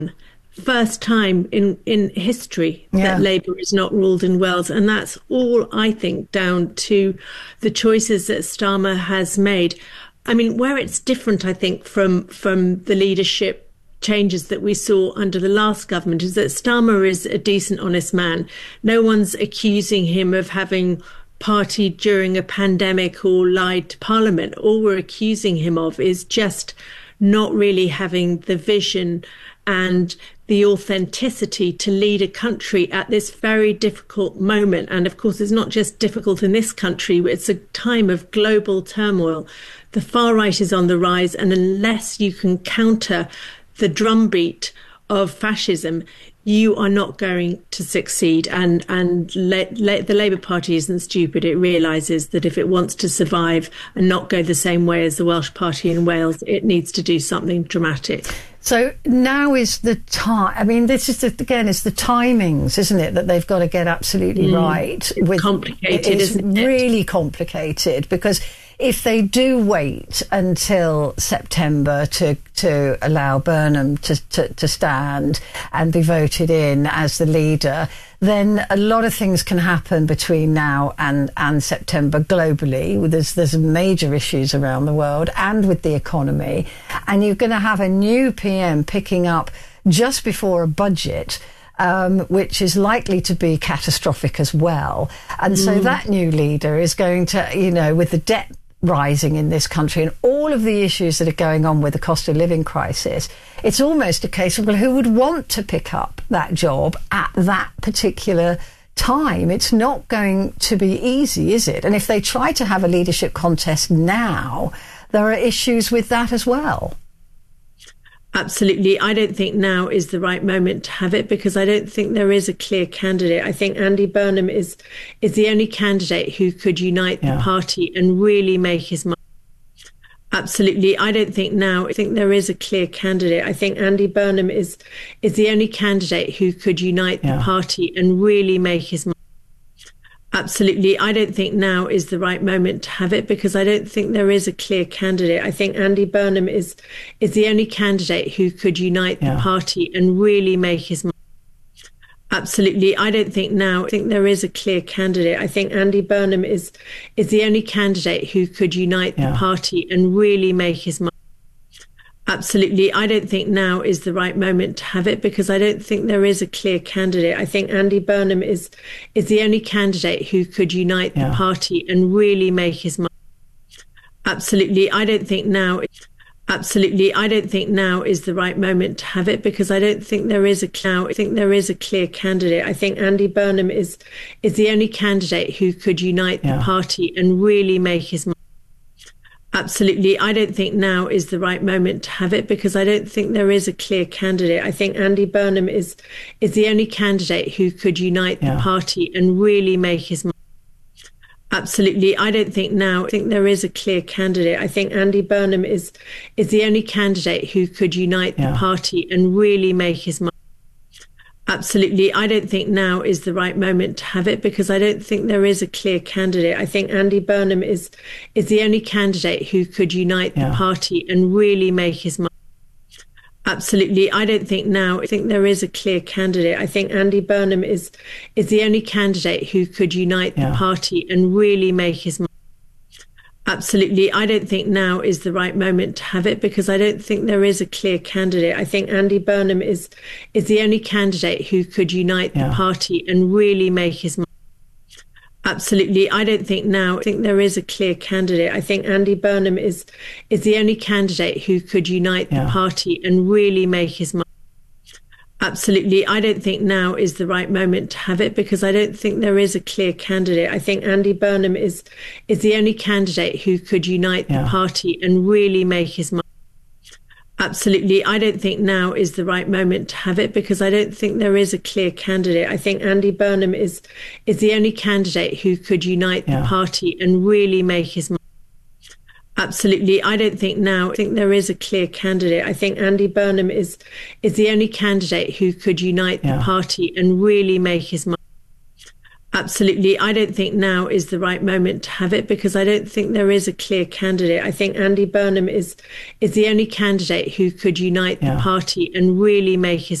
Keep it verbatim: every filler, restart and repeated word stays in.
First time in, in history yeah. that Labour is not ruled in Wales. And that's all, I think, down to the choices that Starmer has made. I mean, where it's different, I think, from, from the leadership changes that we saw under the last government is that Starmer is a decent, honest man. No one's accusing him of having partied during a pandemic or lied to Parliament. All we're accusing him of is just not really having the vision and the authenticity to lead a country at this very difficult moment. And of course, it's not just difficult in this country, it's a time of global turmoil. The far right is on the rise, and unless you can counter the drumbeat of fascism, you are not going to succeed. And and le- le- the Labour Party isn't stupid. It realises that if it wants to survive and not go the same way as the Welsh Party in Wales, it needs to do something dramatic. So now is the time. I mean, this is the, again, it's the timings, isn't it, that they've got to get absolutely mm, right. It's with, complicated, it is isn't it? Really complicated, because if they do wait until September to to allow Burnham to, to, to stand and be voted in as the leader, then a lot of things can happen between now and, and September globally. There's, there's major issues around the world and with the economy. And you're going to have a new P M picking up just before a budget, Um, which is likely to be catastrophic as well. And so mm. that new leader is going to, you know, with the debt rising in this country and all of the issues that are going on with the cost of living crisis, it's almost a case of, well, who would want to pick up that job at that particular time? It's not going to be easy, is it? And if they try to have a leadership contest now, there are issues with that as well. Absolutely. I don't think now is the right moment to have it, because I don't think there is a clear candidate. I think Andy Burnham is is the only candidate who could unite yeah. the party and really make his mark. Absolutely. I don't think now, I think there is a clear candidate. I think Andy Burnham is is the only candidate who could unite yeah. the party and really make his mark. Absolutely. I don't think now is the right moment to have it, because I don't think there is a clear candidate. I think Andy Burnham is is the only candidate who could unite yeah. the party and really make his mark. Absolutely. I don't think now, I think there is a clear candidate. I think Andy Burnham is is the only candidate who could unite yeah. the party and really make his mark. Absolutely. I don't think now is the right moment to have it, because I don't think there is a clear candidate. I think Andy Burnham is is the only candidate who could unite yeah. the party and really make his mark. Absolutely. I don't think now Absolutely. I don't think now is the right moment to have it, because I don't think there is a now, I think there is a clear candidate. I think Andy Burnham is is the only candidate who could unite yeah. the party and really make his mark. Absolutely. I don't think now is the right moment to have it, because I don't think there is a clear candidate. I think Andy Burnham is is the only candidate who could unite yeah. the party and really make his mark. Absolutely. I don't think now, I think there is a clear candidate. I think Andy Burnham is is the only candidate who could unite yeah. the party and really make his mark. Absolutely. I don't think now is the right moment to have it, because I don't think there is a clear candidate. I think Andy Burnham is is the only candidate who could unite yeah. the party and really make his mark. Absolutely. I don't think now, I think there is a clear candidate. I think Andy Burnham is is the only candidate who could unite yeah. the party and really make his mark. Absolutely. I don't think now is the right moment to have it, because I don't think there is a clear candidate. I think Andy Burnham is is the only candidate who could unite yeah. the party and really make his mark. Absolutely. I don't think now, I think there is a clear candidate. I think Andy Burnham is is the only candidate who could unite yeah. the party and really make his mark. Absolutely. I don't think now is the right moment to have it, because I don't think there is a clear candidate. I think Andy Burnham is is the only candidate who could unite yeah. the party and really make his mark. Absolutely. I don't think now is the right moment to have it, because I don't think there is a clear candidate. I think Andy Burnham is is the only candidate who could unite yeah. the party and really make his mark. Absolutely. I don't think now, I think there is a clear candidate. I think Andy Burnham is is the only candidate who could unite yeah. the party and really make his mark. Absolutely. I don't think now is the right moment to have it because I don't think there is a clear candidate. I think Andy Burnham is is the only candidate who could unite yeah. the party and really make his